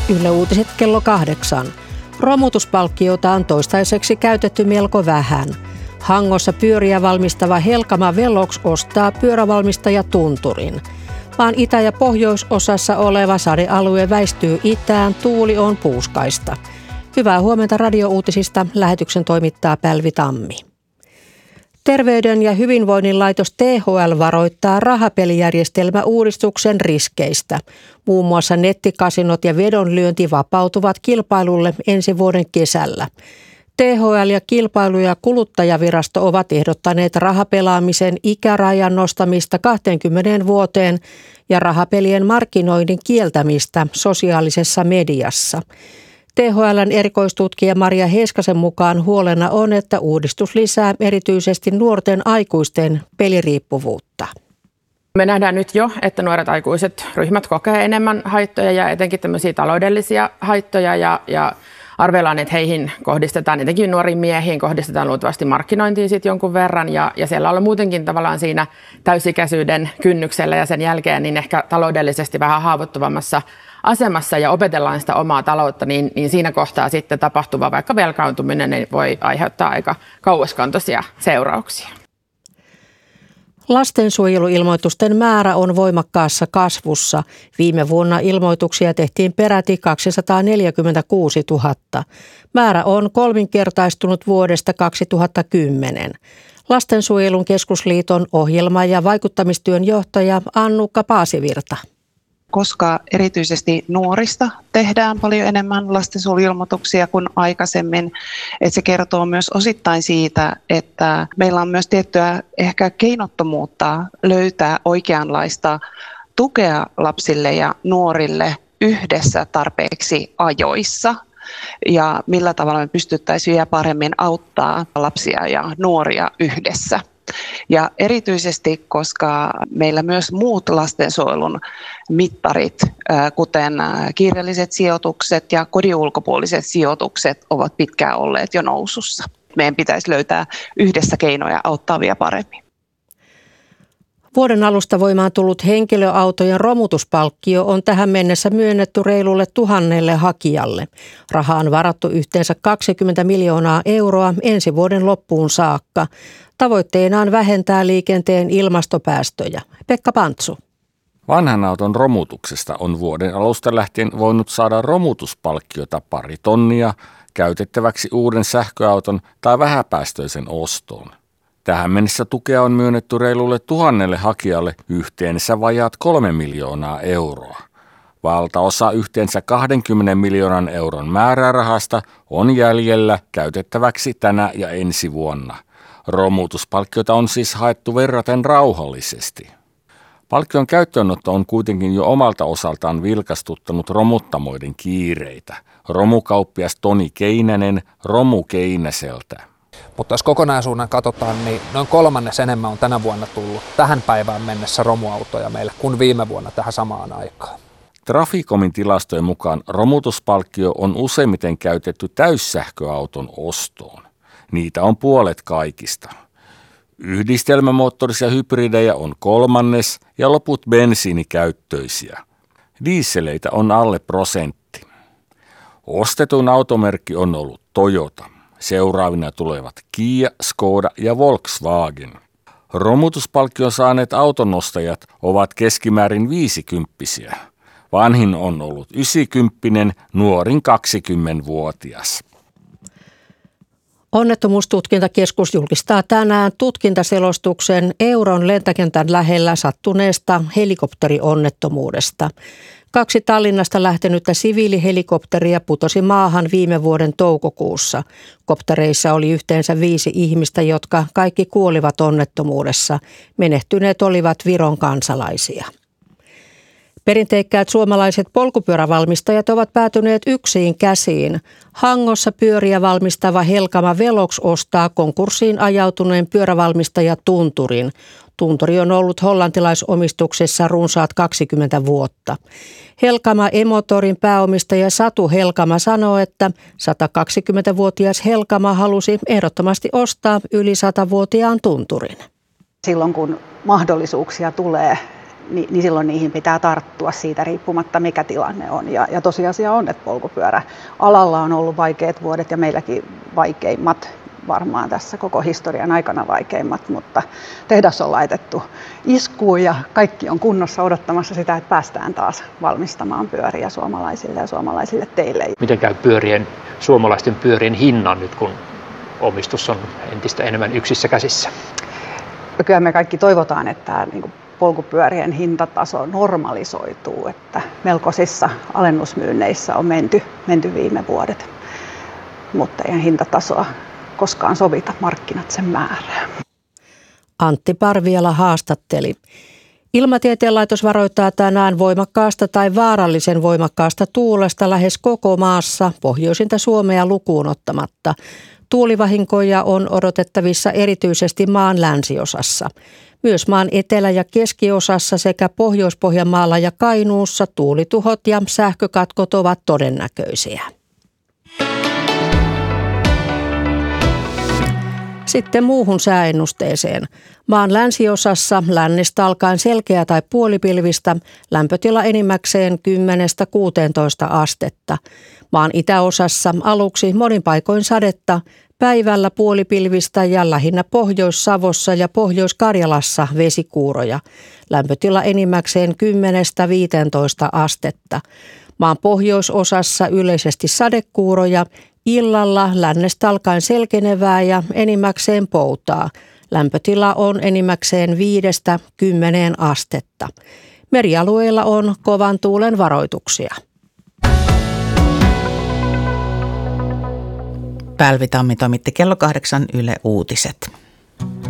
Yle Uutiset kello 8. Romutuspalkkiota on toistaiseksi käytetty melko vähän. Hangossa pyöriä valmistava Helkama Velox ostaa pyörävalmistaja Tunturin. Maan itä- ja pohjoisosassa oleva sadealue väistyy itään, tuuli on puuskaista. Hyvää huomenta radiouutisista. Lähetyksen toimittaa Pälvi Tammi. Terveyden ja hyvinvoinnin laitos THL varoittaa rahapelijärjestelmäuudistuksen riskeistä. Muun muassa nettikasinot ja vedonlyönti vapautuvat kilpailulle ensi vuoden kesällä. THL ja Kilpailu- ja kuluttajavirasto ovat ehdottaneet rahapelaamisen ikärajan nostamista 20 vuoteen ja rahapelien markkinoinnin kieltämistä sosiaalisessa mediassa. THL:n erikoistutkija Maria Heiskasen mukaan huolena on, että uudistus lisää erityisesti nuorten aikuisten peliriippuvuutta. Me nähdään nyt jo, että nuoret aikuiset ryhmät kokee enemmän haittoja ja etenkin tämmöisiä taloudellisia haittoja ja arvellaan, että heihin kohdistetaan, etenkin nuoriin miehiin kohdistetaan luultavasti markkinointiin sitten jonkun verran ja siellä ollaan muutenkin tavallaan siinä täysikäisyyden kynnyksellä ja sen jälkeen niin ehkä taloudellisesti vähän haavoittuvammassa asemassa ja opetellaan sitä omaa taloutta, niin siinä kohtaa sitten tapahtuva vaikka velkaantuminen niin voi aiheuttaa aika kauaskantoisia seurauksia. Lastensuojeluilmoitusten määrä on voimakkaassa kasvussa. Viime vuonna ilmoituksia tehtiin peräti 246 000. Määrä on kolminkertaistunut vuodesta 2010. Lastensuojelun keskusliiton ohjelma- ja vaikuttamistyön johtaja Annukka Paasivirta. Koska erityisesti nuorista tehdään paljon enemmän lastensuojeluilmoituksia kuin aikaisemmin. Että se kertoo myös osittain siitä, että meillä on myös tiettyä ehkä keinottomuutta löytää oikeanlaista tukea lapsille ja nuorille yhdessä tarpeeksi ajoissa. Ja millä tavalla me pystyttäisiin vielä paremmin auttaa lapsia ja nuoria yhdessä. Ja erityisesti, koska meillä myös muut lastensuojelun mittarit, kuten kiireelliset sijoitukset ja kodin ulkopuoliset sijoitukset, ovat pitkään olleet jo nousussa. Meidän pitäisi löytää yhdessä keinoja auttaa vielä paremmin. Vuoden alusta voimaan tullut henkilöautojen romutuspalkkio on tähän mennessä myönnetty reilulle 1000 hakijalle. Raha on varattu yhteensä 20 miljoonaa euroa ensi vuoden loppuun saakka. Tavoitteena on vähentää liikenteen ilmastopäästöjä. Pekka Pantsu. Vanhan auton romutuksesta on vuoden alusta lähtien voinut saada romutuspalkkiota 2 tonnia käytettäväksi uuden sähköauton tai vähäpäästöisen ostoon. Tähän mennessä tukea on myönnetty reilulle 1000 hakijalle yhteensä vajaat 3 miljoonaa euroa. Valtaosa yhteensä 20 miljoonan euron määrärahasta on jäljellä käytettäväksi tänä ja ensi vuonna. Romutuspalkkiota on siis haettu verraten rauhallisesti. Palkkion käyttöönotto on kuitenkin jo omalta osaltaan vilkastuttanut romuttamoiden kiireitä. Romukauppias Toni Keinänen Romu Keinäseltä. Mutta jos kokonaisuuden katsotaan, niin noin 1/3 enemmän on tänä vuonna tullut tähän päivään mennessä romuautoja meille kuin viime vuonna tähän samaan aikaan. Traficomin tilastojen mukaan romutuspalkkio on useimmiten käytetty täyssähköauton ostoon. Niitä on puolet kaikista. Yhdistelmämoottorisia hybridejä on 1/3 ja loput bensiinikäyttöisiä. Dieseleitä on alle 1%. Ostetun automerkki on ollut Toyota. Seuraavina tulevat Kia, Skoda ja Volkswagen. Romutuspalkkion saaneet autonostajat ovat keskimäärin 50-vuotiaita. Vanhin on ollut 90, nuorin 20-vuotias. Onnettomuustutkintakeskus julkistaa tänään tutkintaselostuksen Euron lentokentän lähellä sattuneesta helikopterionnettomuudesta. 2 Tallinnasta lähtenyttä siviilihelikopteria putosi maahan viime vuoden toukokuussa. Koptereissa oli yhteensä 5 ihmistä, jotka kaikki kuolivat onnettomuudessa. Menehtyneet olivat Viron kansalaisia. Perinteikkäät suomalaiset polkupyörävalmistajat ovat päätyneet yksiin käsiin. Hangossa pyöriä valmistava Helkama Velox ostaa konkurssiin ajautuneen pyörävalmistaja Tunturin. Tunturi on ollut hollantilaisomistuksessa runsaat 20 vuotta. Helkama E-Motorin pääomistaja Satu Helkama sanoo, että 120-vuotias Helkama halusi ehdottomasti ostaa yli 100-vuotiaan Tunturin. Silloin kun mahdollisuuksia tulee, niin silloin niihin pitää tarttua siitä riippumatta, mikä tilanne on. Ja tosiasia on, että polkupyöräalalla on ollut vaikeat vuodet ja meilläkin vaikeimmat, varmaan tässä koko historian aikana vaikeimmat, mutta tehdas on laitettu iskuun ja kaikki on kunnossa odottamassa sitä, että päästään taas valmistamaan pyöriä suomalaisille ja suomalaisille teille. Miten käy suomalaisten pyörien hinnan nyt, kun omistus on entistä enemmän yksissä käsissä? Kyllä me kaikki toivotaan, että polkupyörien hintataso normalisoituu, että melkoisissa alennusmyynneissä on menty viime vuodet, mutta ei hintatasoa koskaan sovita, markkinat sen määrää. Antti Parviala haastatteli. Ilmatieteen laitos varoittaa tänään voimakkaasta tai vaarallisen voimakkaasta tuulesta lähes koko maassa, pohjoisinta Suomea lukuun ottamatta. Tuulivahinkoja on odotettavissa erityisesti maan länsiosassa. Myös maan etelä- ja keskiosassa sekä Pohjois-Pohjanmaalla ja Kainuussa tuulituhot ja sähkökatkot ovat todennäköisiä. Sitten muuhun sääennusteeseen. Maan länsiosassa lännestä alkaen selkeä tai puolipilvistä, lämpötila enimmäkseen 10–16 astetta. Maan itäosassa aluksi monin paikoin sadetta, päivällä puolipilvistä ja lähinnä Pohjois-Savossa ja Pohjois-Karjalassa vesikuuroja. Lämpötila enimmäkseen 10–15 astetta. Maan pohjoisosassa yleisesti sadekuuroja, illalla lännestä alkaen selkenevää ja enimmäkseen poutaa. Lämpötila on enimmäkseen 5–10 astetta. Merialueilla on kovan tuulen varoituksia. Päälvi Tammi toimitti kello 8 Yle Uutiset.